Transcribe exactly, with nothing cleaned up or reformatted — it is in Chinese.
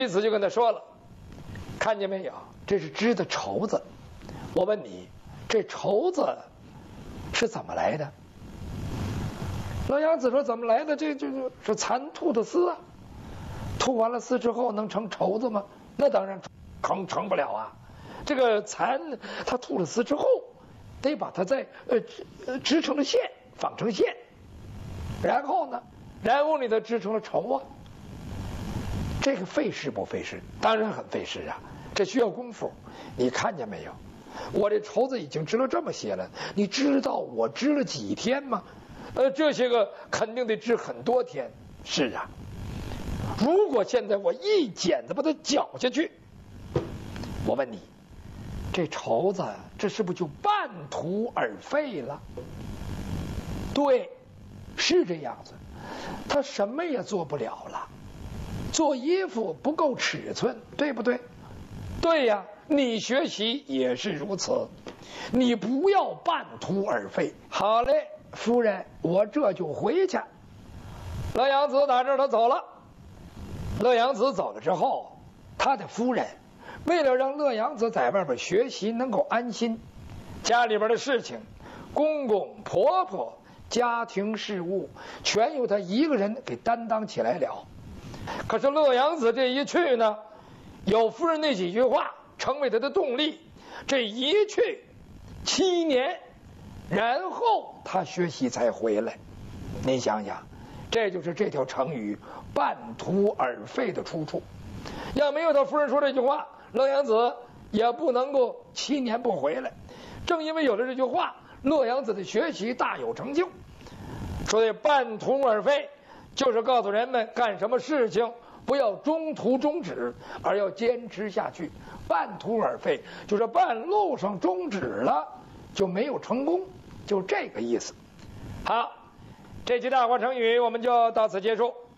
妻子就跟他说了：“看见没有，这是织的绸子。我问你，这绸子是怎么来的？”老杨子说：“怎么来的？这这这是蚕吐的丝啊！吐完了丝之后，能成绸子吗？那当然成成不了啊！这个蚕它吐了丝之后，得把它再呃织织成了线，纺成线，然后呢，然后你再织成了绸啊。这个费时不费时？当然很费时啊！这需要功夫。你看见没有？我这绸子已经织了这么些了，你知道我织了几天吗？呃，这些个肯定得织很多天。是啊，如果现在我一剪子把它绞下去，我问你，这绸子这是不是就半途而废了？对，是这样子，他什么也做不了了。做衣服不够尺寸，对不对？对呀，你学习也是如此，你不要半途而废。好嘞，夫人，我这就回去。乐阳子打这儿他走了。乐阳子走了之后，他的夫人为了让乐阳子在外边学习能够安心，家里边的事情，公公婆婆家庭事务全由他一个人给担当起来了。可是乐阳子这一去呢，有夫人那几句话成为他的动力，这一去七年，然后他学习才回来。你想想，这就是这条成语半途而废的出处。要没有他夫人说这句话，乐阳子也不能够七年不回来。正因为有了这句话，乐阳子的学习大有成就。说的半途而废，就是告诉人们干什么事情不要中途终止，而要坚持下去。半途而废就是半路上终止了就没有成功，就这个意思。好，这期大话成语我们就到此结束。